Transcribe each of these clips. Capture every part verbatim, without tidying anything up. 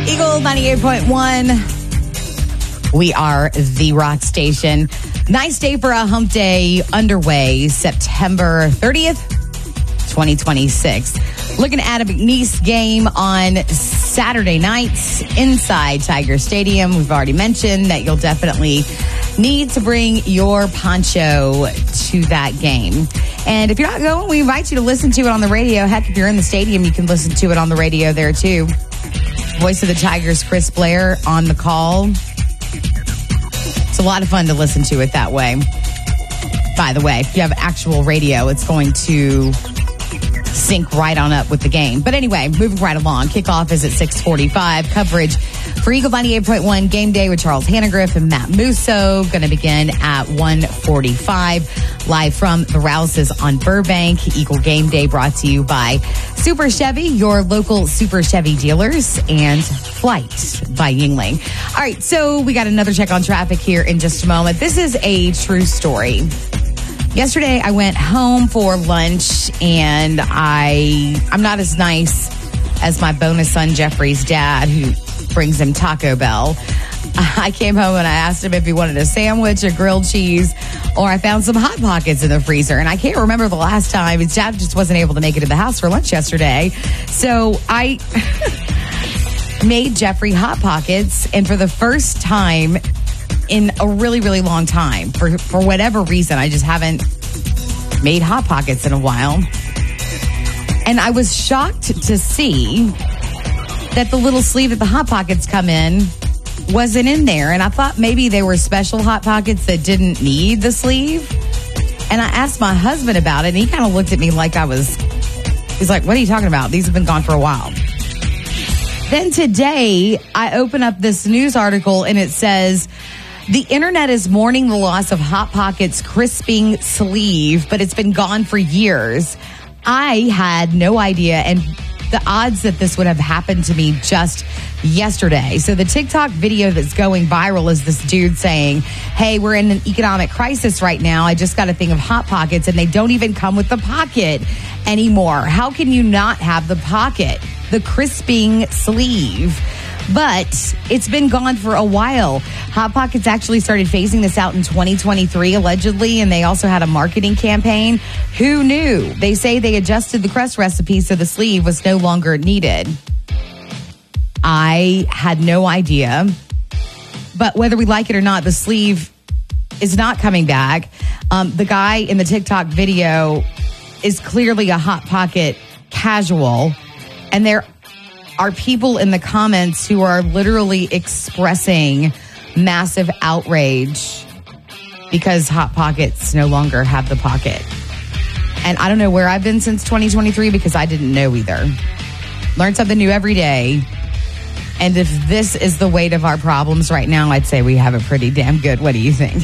Eagle ninety-eight point one. We are the rock station. Nice day for a hump day underway, September thirtieth, twenty twenty-six. Looking at a McNeese game on Saturday nights inside Tiger Stadium. We've already mentioned that you'll definitely need to bring your poncho to that game. And if you're not going, we invite you to listen to it on the radio. Heck, if you're in the stadium, you can listen to it on the radio there too. Voice of the Tigers, Chris Blair, on the call. It's a lot of fun to listen to it that way. By the way, if you have actual radio, it's going to sync right on up with the game. But anyway, moving right along. Kickoff is at six forty-five. Coverage for Eagle ninety-eight point one Game Day with Charles Hannegriff and Matt Musso going to begin at one forty-five. Live from the Rouses on Burbank. Eagle Game Day brought to you by Super Chevy, your local Super Chevy dealers, and Flight by Yingling. All right, so we got another check on traffic here in just a moment. This is a true story. Yesterday, I went home for lunch, and I, I'm not as nice as my bonus son, Jeffrey's dad, who brings him Taco Bell. I came home and I asked him if he wanted a sandwich, a grilled cheese, or I found some Hot Pockets in the freezer. And I can't remember the last time. His dad just wasn't able to make it to the house for lunch yesterday. So I made Jeffrey Hot Pockets, and for the first time in a really, really long time, for, for whatever reason, I just haven't made Hot Pockets in a while. And I was shocked to see that the little sleeve that the Hot Pockets come in wasn't in there. And I thought maybe they were special Hot Pockets that didn't need the sleeve. And I asked my husband about it, and he kind of looked at me like I was, he's like, what are you talking about? These have been gone for a while. Then today, I open up this news article, and it says, the internet is mourning the loss of Hot Pockets crisping sleeve, but it's been gone for years. I had no idea, and the odds that this would have happened to me just yesterday. So the TikTok video that's going viral is this dude saying, hey, we're in an economic crisis right now. I just got a thing of Hot Pockets, and they don't even come with the pocket anymore. How can you not have the pocket, the crisping sleeve? But it's been gone for a while. Hot Pockets actually started phasing this out in twenty twenty-three, allegedly, and they also had a marketing campaign. Who knew? They say they adjusted the crust recipe so the sleeve was no longer needed. I had no idea. But whether we like it or not, the sleeve is not coming back. Um, the guy in the TikTok video is clearly a Hot Pocket casual, and they're are people in the comments who are literally expressing massive outrage because Hot Pockets no longer have the pocket. And I don't know where I've been since twenty twenty-three because I didn't know either. Learn something new every day. And if this is the weight of our problems right now, I'd say we have it pretty damn good. What do you think?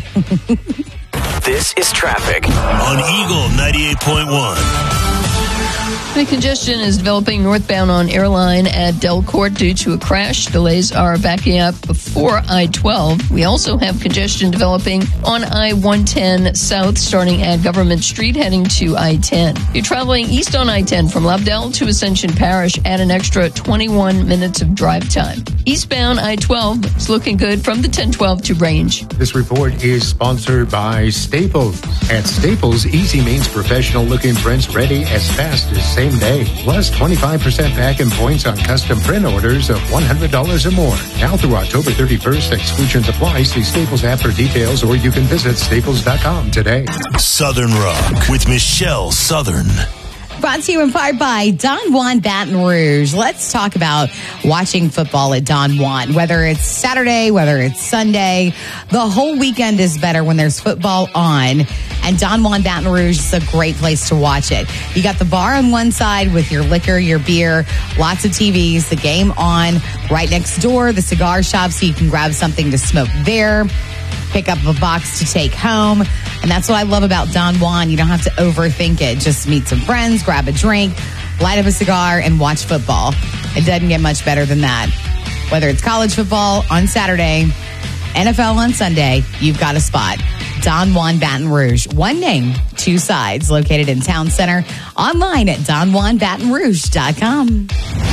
This is traffic on Eagle ninety-eight point one. The congestion is developing northbound on Airline at Delcourt due to a crash. Delays are backing up before I twelve. We also have congestion developing on I one ten south starting at Government Street heading to I ten. You're traveling east on I ten from Lovedale to Ascension Parish, add an extra twenty-one minutes of drive time. Eastbound I twelve is looking good from the ten twelve to Range. This report is sponsored by Staples. At Staples, easy means professional looking prints ready as fast as same day. Plus twenty-five percent back in points on custom print orders of one hundred dollars or more. Now through October thirty-first, exclusions apply. See Staples app for details, or you can visit staples dot com today. Southern Rock with Michelle Southern. Brought to you in part by Don Juan Baton Rouge. Let's talk about watching football at Don Juan. Whether it's Saturday, whether it's Sunday, the whole weekend is better when there's football on. And Don Juan Baton Rouge is a great place to watch it. You got the bar on one side with your liquor, your beer, lots of T Vs, the game on. Right next door, the cigar shop, so you can grab something to smoke there. Pick up a box to take home. And that's what I love about Don Juan. You don't have to overthink it. Just meet some friends, grab a drink, light up a cigar, and watch football. It doesn't get much better than that. Whether it's college football on Saturday, N F L on Sunday, you've got a spot. Don Juan Baton Rouge. One name, two sides. Located in Town Center. Online at don juan baton rouge dot com.